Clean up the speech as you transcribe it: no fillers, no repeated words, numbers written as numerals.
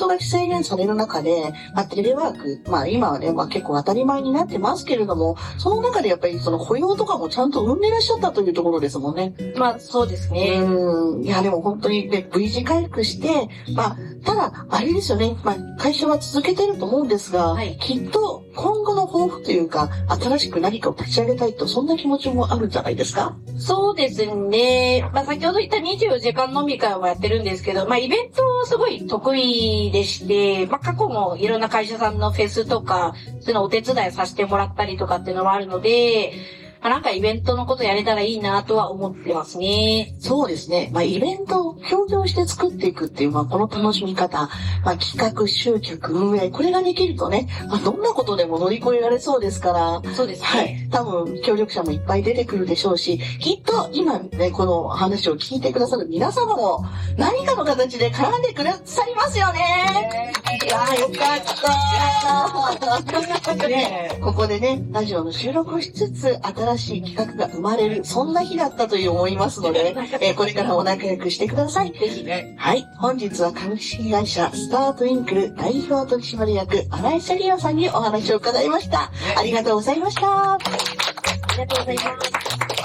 事が制限される中で、テレワーク、今はね、結構当たり前になってますけれども、その中でやっぱりその雇用とかもちゃんと生んでいらっしゃったというところですもんね。 そうですね。 いや、でも本当にね、V 字回復して、ただ、あれですよね、会社は続けてると思うんですが、きっと今後の抱負というか、新しく何かを立ち上げたいと、そんな気持ちもあるんじゃないですか？ そうですね。先ほど言った24時間飲み会もやってるんですけど、イベントすごい得意でして、過去もいろんな会社さんのフェスとか、そういうのお手伝いさせてもらったりとかっていうのもあるので、なんかイベントのことやれたらいいなとは思ってますね。 そうですね。イベントを協業して作っていくっていう、この楽しみ方、企画、集客、運営、これができるとね、どんなことでも乗り越えられそうですから、 そうですね。 はい。多分、協力者もいっぱい出てくるでしょうし、きっと今ね、この話を聞いてくださる皆様も、何かの形で絡んでくださりますよね。いやー、よかった。ね、ここでね、ラジオの収録をしつつ、新しい企画が生まれる、そんな日だったと思いますので、これからも仲良くしてください。 ぜひね。 はい。本日は株式会社スタートインクル代表取締役、新井紗理奈さんにお話を伺いました。ありがとうございました。 ありがとうございます。